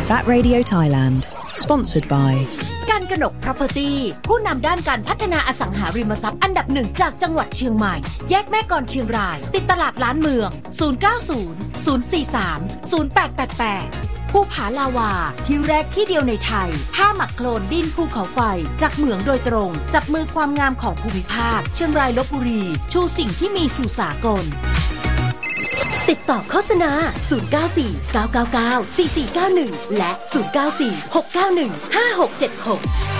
That Radio Thailand Sponsored by การกนก Property ผู้นำด้านการพัฒนาอสังหาริมทรัพย์อันดับหนึ่งจากจังหวัดเชียงใหม่แยกแม่กลอนเชียงรายติดตลาดล้านเมือง090 043 0888ภูผาลาวาที่แรกที่เดียวในไทยผ้าหมักโคลนดินภูเขาไฟจากเหมืองโดยตรงจับมือความงามของภูมิภาคเชียงรายลพบุรีชูสิ่งที่มีสู่สากลติดต่อโฆษณา094 999 4491และ094 691 5676